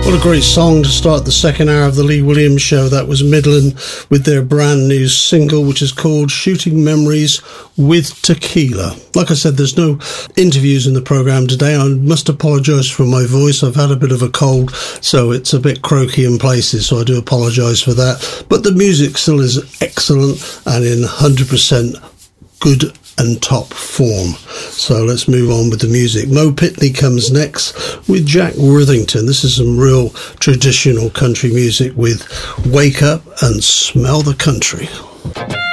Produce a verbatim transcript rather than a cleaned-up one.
What a great song to start the second hour of the Lee Williams Show. That was Midland with their brand new single, which is called Shooting Memories with Tequila. Like I said, there's no interviews in the programme today. I must apologise for my voice. I've had a bit of a cold, so it's a bit croaky in places, so I do apologise for that. But the music still is excellent and in one hundred percent good and top form. So let's move on with the music. Mo Pitney comes next with Jack Worthington. This is some real traditional country music with Wake Up and Smell the Country.